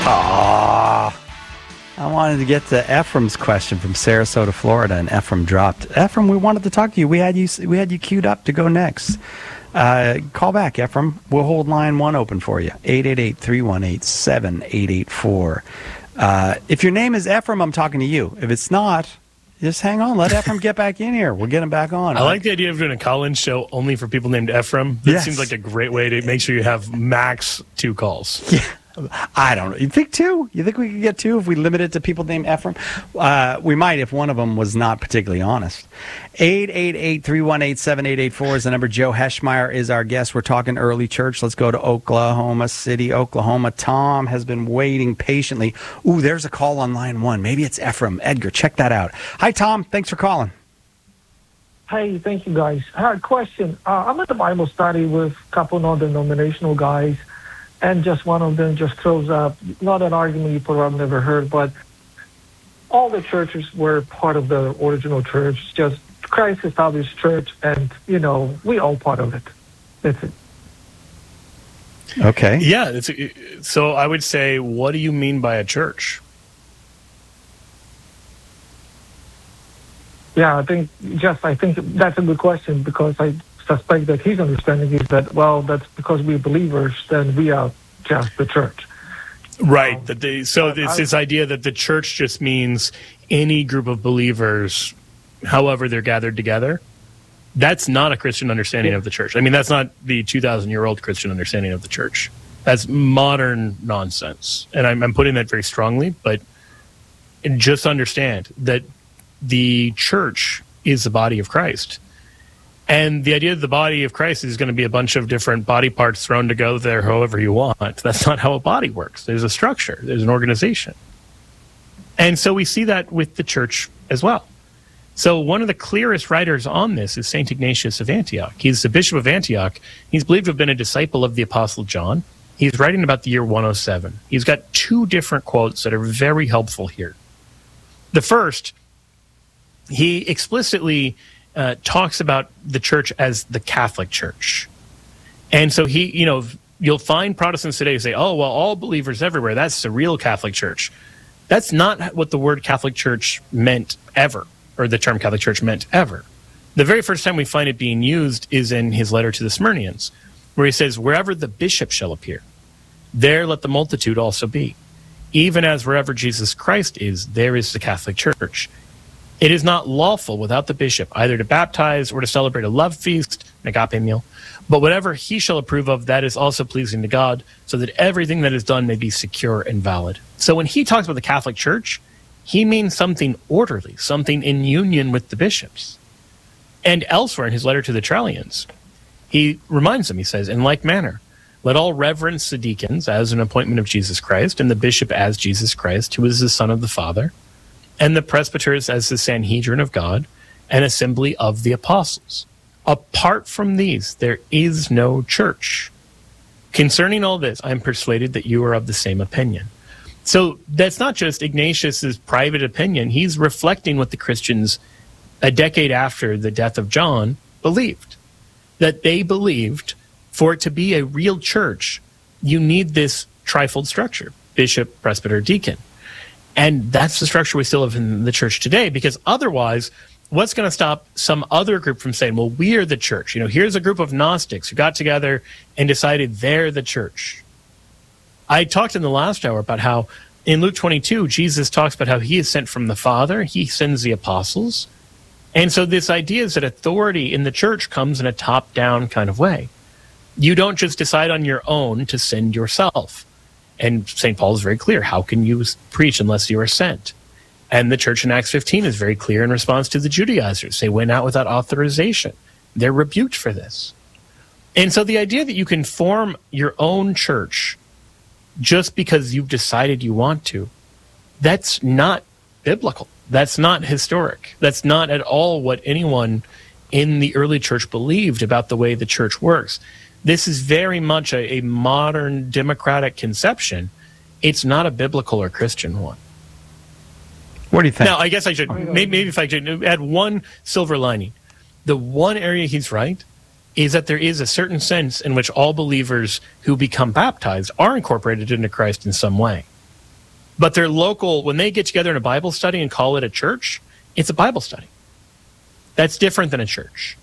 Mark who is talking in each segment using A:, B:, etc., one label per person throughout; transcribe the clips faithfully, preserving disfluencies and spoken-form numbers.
A: Ah, I wanted to get to Ephraim's question from Sarasota, Florida, and Ephraim dropped. Ephraim, we wanted to talk to you. We had you. We had you queued up to go next. Uh, call back, Ephraim. We'll hold line one open for you. eight eight eight, three one eight, seven eight eight four. Uh, if your name is Ephraim, I'm talking to you. If it's not, just hang on. Let Ephraim get back in here. We'll get him back on.
B: I like the idea of doing a call-in show only for people named Ephraim. That
A: Yes.
B: seems like a great way to make sure you have max two calls.
A: Yeah. I don't know. You think two? You think we could get two if we limit it to people named Ephraim? Uh, we might if one of them was not particularly honest. eight eight eight, three one eight, seven eight eight four is the number. Joe Heschmeyer is our guest. We're talking early church. Let's go to Oklahoma City, Oklahoma. Tom has been waiting patiently. Ooh, there's a call on line one. Maybe it's Ephraim. Edgar, check that out. Hi, Tom. Thanks for calling.
C: Hey, thank you, guys. I had a question. Uh, I'm at the Bible study with a couple non-denominational guys, and just one of them just throws up, not an argument you probably have never heard, but all the churches were part of the original church, just Christ established church, and, you know, we all part of it. That's it.
A: Okay.
B: Yeah. It's, so I would say, what do you mean by a church?
C: Yeah, I think just I think that's a good question, because I suspect that his understanding is that, well, that's because we're believers, then we are just the church.
B: Right.
C: Um,
B: that they, so
C: but
B: it's
C: I-
B: this idea that the church just means any group of believers, however they're gathered together. That's not a Christian understanding
C: Yeah.
B: of the church. I mean, that's not the two thousand year old Christian understanding of the church. That's modern nonsense. And I'm, I'm putting that very strongly, but just understand that the church is the body of Christ. And the idea of the body of Christ is going to be a bunch of different body parts thrown together however you want. That's not how a body works. There's a structure. There's an organization. And so we see that with the church as well. So one of the clearest writers on this is Saint Ignatius of Antioch. He's the bishop of Antioch. He's believed to have been a disciple of the Apostle John. He's writing about the year one oh seven. He's got two different quotes that are very helpful here. The first, he explicitly uh, talks about the church as the Catholic Church. And so he, you know, you'll find Protestants today say, oh, well, all believers everywhere, that's the real Catholic Church. That's not what the word Catholic Church meant ever, or the term Catholic Church meant ever. The very first time we find it being used is in his letter to the Smyrnians, where he says, wherever the bishop shall appear, there let the multitude also be. Even as wherever Jesus Christ is, there is the Catholic Church. It is not lawful without the bishop either to baptize or to celebrate a love feast, an agape meal, but whatever he shall approve of, that is also pleasing to God, so that everything that is done may be secure and valid. So when he talks about the Catholic Church, he means something orderly, something in union with the bishops. And elsewhere in his letter to the Trallians, he reminds them, he says, in like manner, let all reverence the deacons as an appointment of Jesus Christ, and the bishop as Jesus Christ, who is the Son of the Father, and the presbyters as the Sanhedrin of God, and assembly of the apostles. Apart from these, there is no church. Concerning all this, I am persuaded that you are of the same opinion. So that's not just Ignatius's private opinion. He's reflecting what the Christians, a decade after the death of John, believed. That they believed for it to be a real church, you need this trifold structure, bishop, presbyter, deacon. And that's the structure we still have in the church today, because otherwise, what's going to stop some other group from saying, well, we are the church? You know, here's a group of Gnostics who got together and decided they're the church. I talked in the last hour about how in Luke twenty-two, Jesus talks about how he is sent from the Father. He sends the apostles. And so this idea is that authority in the church comes in a top-down kind of way. You don't just decide on your own to send yourself. And Saint Paul is very clear. How can you preach unless you are sent? And the church in Acts fifteen is very clear in response to the Judaizers. They went out without authorization. They're rebuked for this. And so the idea that you can form your own church just because you've decided you want to, that's not biblical. That's not historic. That's not at all what anyone in the early church believed about the way the church works. This is very much a, a modern democratic conception. It's not a biblical or Christian one.
A: What do you think?
B: Now, I guess I should, maybe, maybe if I could add one silver lining. The one area he's right is that there is a certain sense in which all believers who become baptized are incorporated into Christ in some way. But their local, when they get together in a Bible study and call it a church, it's a Bible study. That's different than a church.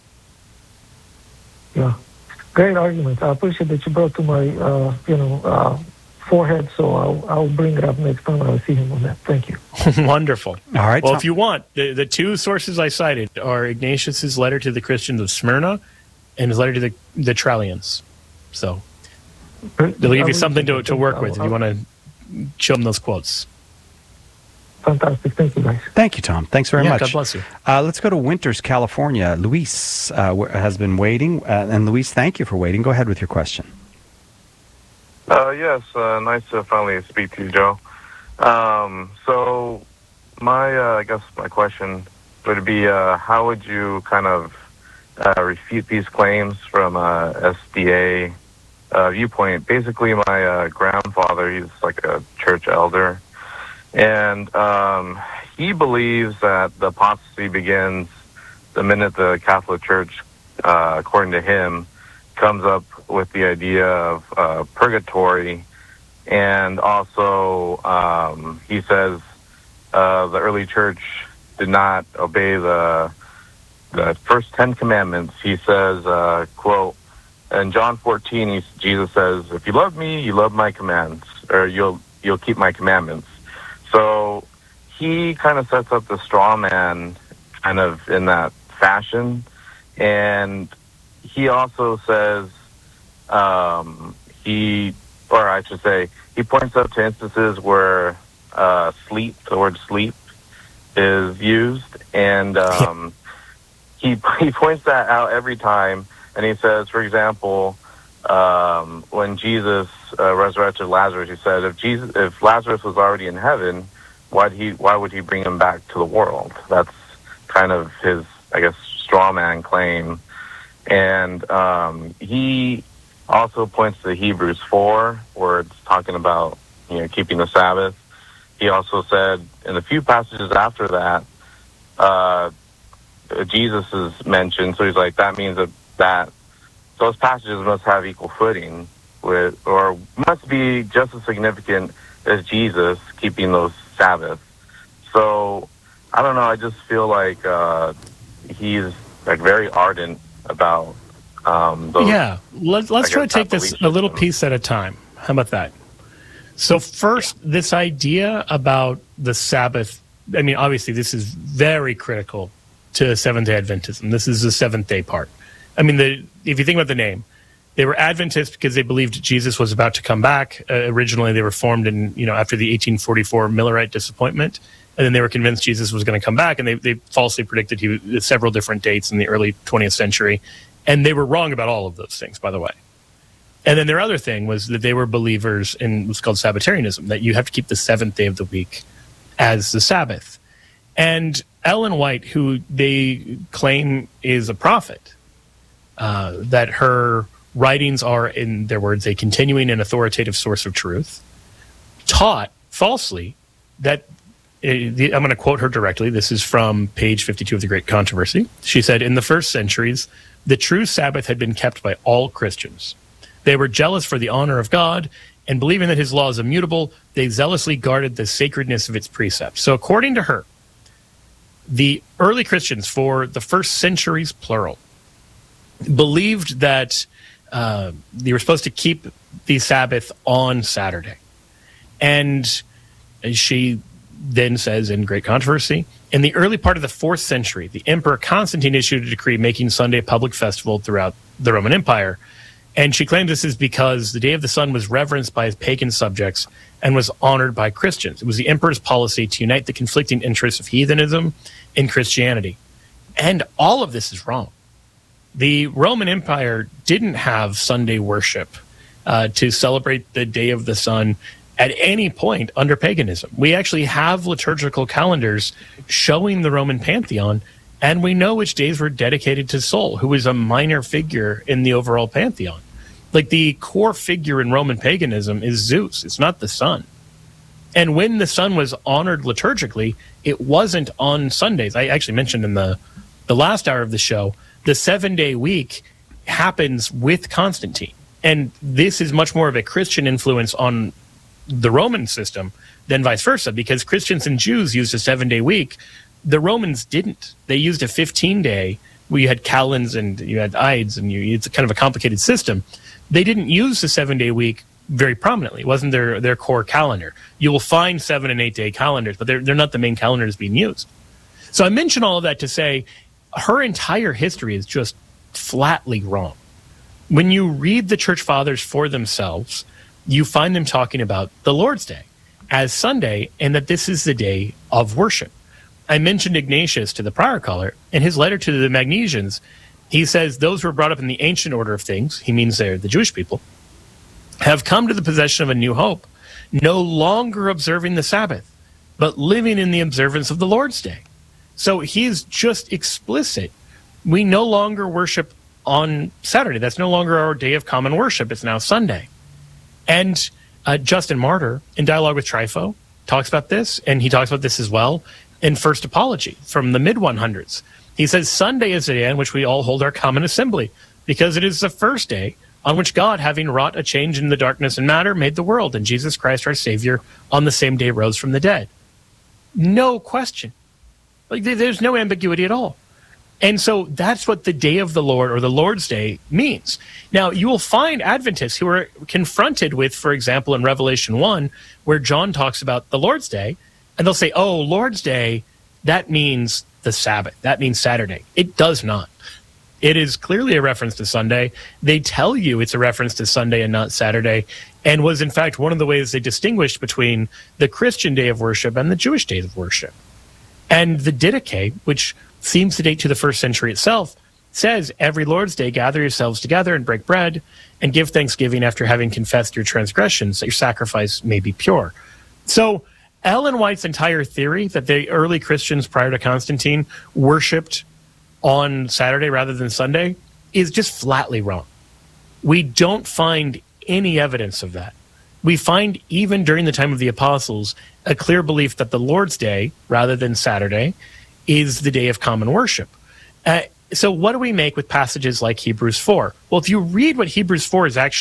C: Yeah, great argument. I appreciate that you brought to my, uh, you know, uh, forehead, so I'll, I'll bring it up next time I see him on that. Thank you.
B: Wonderful.
A: All right.
B: Well,
A: Tom.
B: if you want, the, the two sources I cited are Ignatius's letter to the Christians of Smyrna and his letter to the, the Trallians. So they'll give you something to, to work with if you want to show them those quotes.
C: Fantastic. Thank you, guys.
A: Thank you, Tom. Thanks very
B: Yeah,
A: much.
B: God bless you.
A: Uh, let's go to Winters, California. Luis uh, w- has been waiting. Uh, and Luis, thank you for waiting. Go ahead with your question.
D: Uh, yes, uh, nice to finally speak to you, Joe. Um, so, my, uh, I guess my question would be, uh, how would you kind of uh, refute these claims from uh, S D A uh, viewpoint? Basically, my uh, grandfather, he's like a church elder, and um, he believes that the apostasy begins the minute the Catholic Church, uh, according to him, comes up with the idea of uh, purgatory, and also um, he says uh, the early church did not obey the the first Ten Commandments. He says, uh, quote, in John fourteen, he, Jesus says, "If you love me, you love my commands, or you'll you'll keep my commandments." So he kind of sets up the straw man kind of in that fashion, and he also says um, he, or I should say, he points up to instances where uh, sleep, the word sleep, is used, and um, he he points that out every time, and he says, for example, um, when Jesus uh, resurrected Lazarus, he said, if Jesus, if Lazarus was already in heaven, why he why would he bring him back to the world? That's kind of his, I guess, straw man claim. And um, he also points to Hebrews four, where it's talking about, you know, keeping the Sabbath. He also said in a few passages after that, uh, Jesus is mentioned. So he's like, that means that, that those passages must have equal footing with, or must be just as significant as Jesus keeping those Sabbaths. So I don't know. I just feel like uh, he's like very ardent about um, those.
B: Yeah, let's let's try to take this a little piece at a time. How about that? So first, yeah. This idea about the Sabbath. I mean, obviously, this is very critical to Seventh-day Adventism. This is the seventh-day part. I mean, the, if you think about the name, they were Adventists because they believed Jesus was about to come back. Uh, originally, they were formed in, you know, after the eighteen forty-four Millerite disappointment, and then they were convinced Jesus was going to come back, and they, they falsely predicted he was several different dates in the early twentieth century, and they were wrong about all of those things, by the way. And then their other thing was that they were believers in what's called Sabbatarianism, that you have to keep the seventh day of the week as the Sabbath. And Ellen White, who they claim is a prophet, uh, that her writings are, in their words, a continuing and authoritative source of truth, taught falsely that, uh, the, I'm going to quote her directly, this is from page fifty-two of The Great Controversy. She said, in the first centuries, the true Sabbath had been kept by all Christians. They were jealous for the honor of God, and believing that his law is immutable, they zealously guarded the sacredness of its precepts. So according to her, the early Christians, for the first centuries, plural, believed that uh, they were supposed to keep the Sabbath on Saturday. And she then says in Great Controversy, in the early part of the fourth century, the Emperor Constantine issued a decree making Sunday a public festival throughout the Roman Empire. And she claims this is because the Day of the Sun was reverenced by his pagan subjects and was honored by Christians. It was the emperor's policy to unite the conflicting interests of heathenism and Christianity. And all of this is wrong. The Roman Empire didn't have Sunday worship uh, to celebrate the Day of the Sun at any point under paganism. We actually have liturgical calendars showing the Roman pantheon, and we know which days were dedicated to Sol, who was a minor figure in the overall pantheon. Like, the core figure in Roman paganism is Zeus. It's not the sun. And when the sun was honored liturgically, it wasn't on Sundays. I actually mentioned in the, the last hour of the show, the seven-day week happens with Constantine. And this is much more of a Christian influence on the Roman system than vice versa, because Christians and Jews used a seven-day week. The Romans didn't. They used a fifteen-day. We had calends and you had ides, and you, it's kind of a complicated system. They didn't use the seven-day week very prominently. It wasn't their, their core calendar. You will find seven- and eight-day calendars, but they're, they're not the main calendars being used. So I mention all of that to say her entire history is just flatly wrong. When you read the church fathers for themselves, you find them talking about the Lord's Day as Sunday and that this is the day of worship. I mentioned Ignatius to the prior caller. In his letter to the Magnesians, he says those who were brought up in the ancient order of things, he means they're the Jewish people, have come to the possession of a new hope, no longer observing the Sabbath, but living in the observance of the Lord's Day. So he's just explicit. We no longer worship on Saturday. That's no longer our day of common worship. It's now Sunday. And uh, Justin Martyr, in dialogue with Trypho, talks about this, and he talks about this as well in First Apology from the mid hundreds. He says, Sunday is the day on which we all hold our common assembly, because it is the first day on which God, having wrought a change in the darkness and matter, made the world, and Jesus Christ our Savior on the same day rose from the dead. No question. Like, there's no ambiguity at all. And so that's what the day of the Lord or the Lord's Day means. Now, you will find Adventists who are confronted with, for example, in Revelation one, where John talks about the Lord's Day, and they'll say, oh, Lord's Day, that means the Sabbath. That means Saturday. It does not. It is clearly a reference to Sunday. They tell you it's a reference to Sunday and not Saturday, and was, in fact, one of the ways they distinguished between the Christian day of worship and the Jewish day of worship. And the Didache, which seems to date to the first century itself, says, every Lord's Day gather yourselves together and break bread and give thanksgiving after having confessed your transgressions, that your sacrifice may be pure. So Ellen White's entire theory that the early Christians prior to Constantine worshipped on Saturday rather than Sunday is just flatly wrong. We don't find any evidence of that. We find, even during the time of the apostles, a clear belief that the Lord's Day, rather than Saturday, is the day of common worship. Uh, so what do we make with passages like Hebrews four? Well, if you read what Hebrews four is actually